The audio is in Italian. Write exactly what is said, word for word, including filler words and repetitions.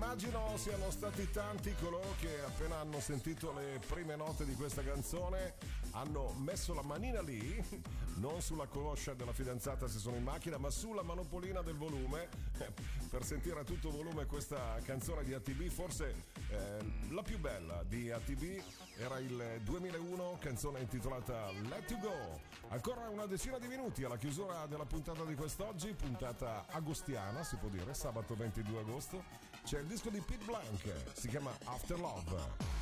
Immagino siano stati tanti coloro che appena hanno sentito le prime note di questa canzone hanno messo la manina lì, non sulla coscia della fidanzata se sono in macchina, ma sulla manopolina del volume per sentire a tutto volume questa canzone di A T B. Forse eh, la più bella di A T B era il duemilauno, canzone intitolata Let You Go. Ancora una decina di minuti alla chiusura della puntata di quest'oggi, puntata agostiana si può dire, sabato ventidue agosto. C'è il disco di Pete Blank, si chiama After Love.